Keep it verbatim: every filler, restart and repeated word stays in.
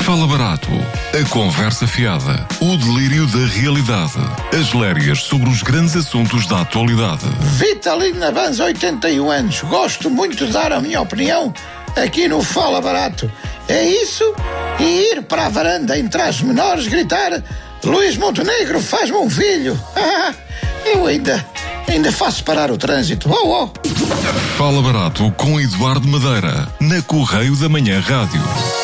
Fala Barato, a conversa fiada, o delírio da realidade, as lérias sobre os grandes assuntos da atualidade. Vitalino Nabanz, oitenta e um anos. Gosto muito de dar a minha opinião aqui no Fala Barato. É isso e ir para a varanda em trás menores gritar: Luís Montenegro, faz-me um filho. Eu ainda, ainda faço parar o trânsito. Oh, oh. Fala Barato com Eduardo Madeira, na Correio da Manhã Rádio.